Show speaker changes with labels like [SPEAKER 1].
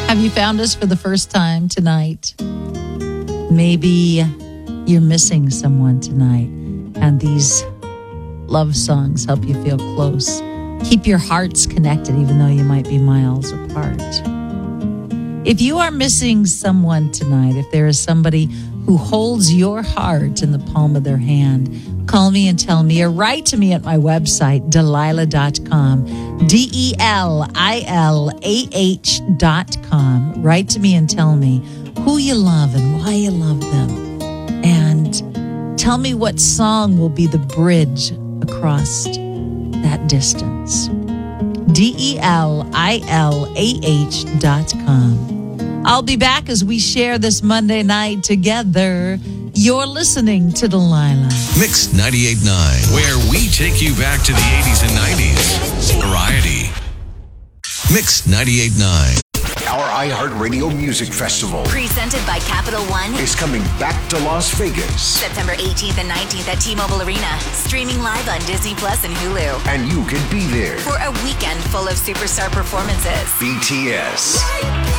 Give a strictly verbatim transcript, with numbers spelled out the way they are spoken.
[SPEAKER 1] Have you found us for the first time tonight? Maybe you're missing someone tonight, and these love songs help you feel close. Keep your hearts connected, even though you might be miles apart. If you are missing someone tonight, if there is somebody who holds your heart in the palm of their hand, call me and tell me, or write to me at my website, Delilah dot com, D E L I L A H dot com. Write to me and tell me who you love and why you love them. And tell me what song will be the bridge across that distance. D E L I L A H dot com. I'll be back as we share this Monday night together. You're listening to Delilah.
[SPEAKER 2] Mix ninety-eight point nine, where we take you back to the eighties and nineties. Variety. Mix ninety-eight point nine.
[SPEAKER 3] Our iHeartRadio Music Festival,
[SPEAKER 4] presented by Capital One,
[SPEAKER 3] is coming back to Las Vegas.
[SPEAKER 4] September eighteenth and nineteenth at T-Mobile Arena. Streaming live on Disney Plus and Hulu.
[SPEAKER 3] And you can be there
[SPEAKER 4] for a weekend full of superstar performances.
[SPEAKER 3] B T S,